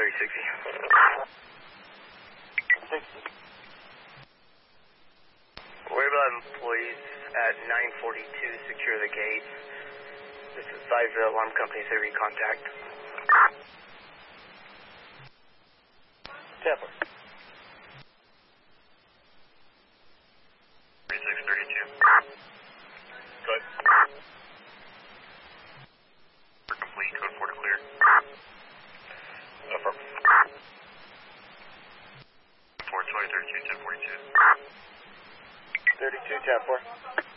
360. 60. Worry about employees at 942, secure the gates. This is Sizeville Alarm Company, say recontact. Temple. 3632. Good. For complete, code 4 to clear. Affirmative. 420, 32, 1042. 32, 10-4.